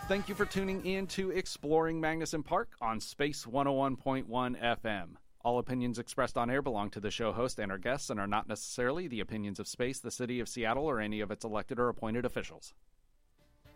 Thank you for tuning in to Exploring Magnuson Park on Space 101.1 FM. All opinions expressed on air belong to the show host and our guests and are not necessarily the opinions of Space, the City of Seattle, or any of its elected or appointed officials.